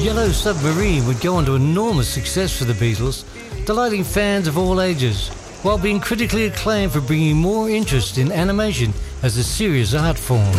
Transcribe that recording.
Yellow Submarine would go on to enormous success for the Beatles, delighting fans of all ages, while being critically acclaimed for bringing more interest in animation as a serious art form.